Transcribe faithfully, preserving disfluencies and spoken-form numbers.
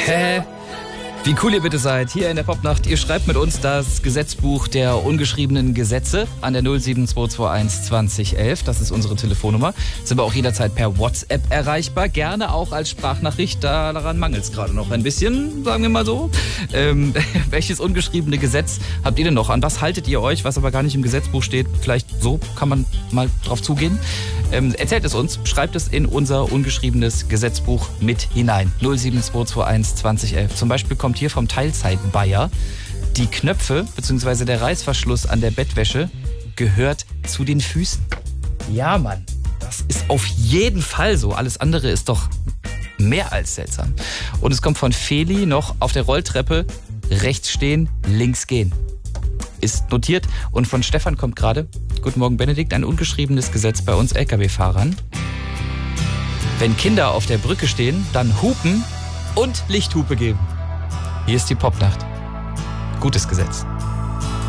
Hä? Wie cool ihr bitte seid. Hier in der Popnacht, ihr schreibt mit uns das Gesetzbuch der ungeschriebenen Gesetze an der null sieben zwei zwei eins zwanzig elf. Das ist unsere Telefonnummer. Sind aber auch jederzeit per WhatsApp erreichbar. Gerne auch als Sprachnachricht. Da, daran mangelt es gerade noch ein bisschen, sagen wir mal so. Ähm, welches ungeschriebene Gesetz habt ihr denn noch? An was haltet ihr euch, was aber gar nicht im Gesetzbuch steht? Vielleicht so kann man mal drauf zugehen. Ähm, erzählt es uns. Schreibt es in unser ungeschriebenes Gesetzbuch mit hinein. null sieben zwei zwei eins zwanzig elf. Zum Beispiel kommt hier vom Teilzeit-Bayer: Die Knöpfe bzw. der Reißverschluss an der Bettwäsche gehört zu den Füßen. Ja, Mann, das ist auf jeden Fall so. Alles andere ist doch mehr als seltsam. Und es kommt von Feli noch: Auf der Rolltreppe rechts stehen, links gehen. Ist notiert. Und von Stefan kommt gerade: Guten Morgen, Benedikt, ein ungeschriebenes Gesetz bei uns L K W-Fahrern. Wenn Kinder auf der Brücke stehen, dann hupen und Lichthupe geben. Hier ist die Popnacht. Gutes Gesetz.